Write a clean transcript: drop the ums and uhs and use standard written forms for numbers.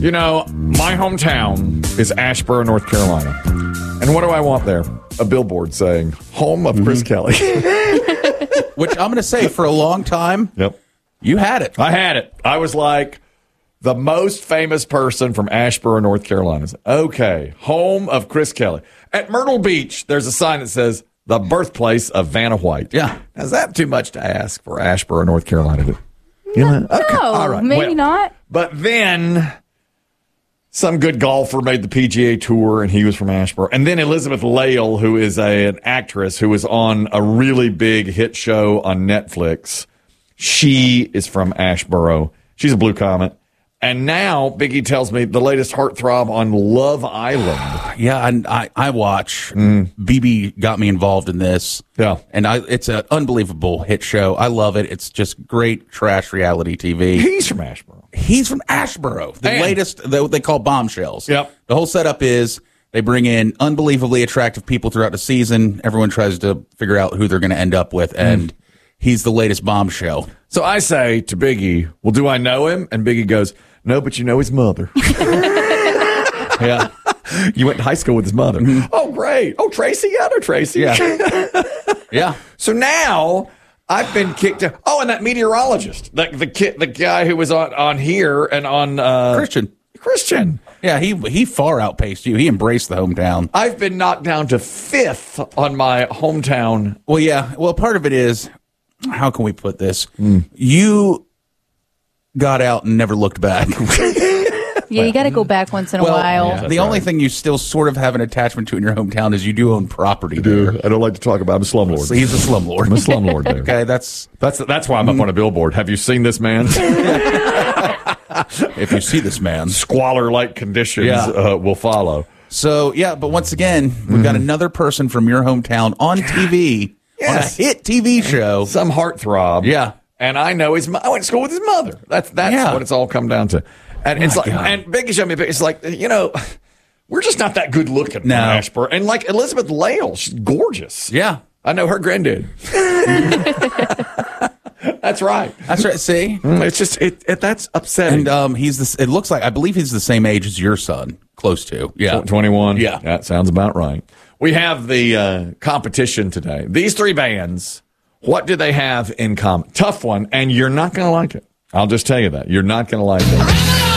You know, my hometown is Asheboro, North Carolina. And what do I want there? A billboard saying, home of Chris Kelly. Which I'm going to say, for a long time, Yep. You had it. I had it. I was like the most famous person from Asheboro, North Carolina. Okay, home of Chris Kelly. At Myrtle Beach, there's a sign that says, the birthplace of Vanna White. Yeah. Is that too much to ask for Asheboro, North Carolina? No, All right. maybe Well, not. But then some good golfer made the PGA Tour, and he was from Asheboro. And then Elizabeth Lail, who is an actress who was on a really big hit show on Netflix, she is from Asheboro. She's a Blue Comet. And now Biggie tells me the latest heartthrob on Love Island. Yeah, and I watch. BB got me involved in this. Yeah. And it's an unbelievable hit show. I love it. It's just great trash reality TV. He's from Asheboro. He's from Asheboro. The latest, they call Bombshells. Yep. The whole setup is they bring in unbelievably attractive people throughout the season. Everyone tries to figure out who they're going to end up with, and he's the latest bombshell. So I say to Biggie, well, do I know him? And Biggie goes, no, but you know his mother. Yeah. You went to high school with his mother. Oh, great. Oh, Tracy? I know Tracy. Yeah. Yeah. So now I've been kicked out. Oh, and that meteorologist, the guy who was on here and on Christian. Yeah, he far outpaced you. He embraced the hometown. I've been knocked down to 5th on my hometown. Well, yeah. Well, part of it is, how can we put this? You got out and never looked back. Yeah, you got to go back once in a while. Yeah. The only thing you still sort of have an attachment to in your hometown is you do own property there. I don't like to talk about. I'm a slumlord. So he's a slumlord. I'm a slumlord there. Okay, that's why I'm up on a billboard. Have you seen this man? if you see this man. Squalor-like conditions will follow. So, yeah, but once again, we've got another person from your hometown on TV, on a hit TV show. Some heartthrob. Yeah. And I know I went to school with his mother. That's what it's all come down to. And it's like, God. and Biggie showed me, it's like, we're just not that good looking. No. Asheboro. And like Elizabeth Lail, she's gorgeous. Yeah. I know her granddad. That's right. That's right. See? It's just, that's upsetting. And it looks like, I believe he's the same age as your son, close to. Yeah. 21. Yeah. That sounds about right. We have the competition today. These three bands, what do they have in common? Tough one, and you're not going to like it. I'll just tell you that. You're not going to like it.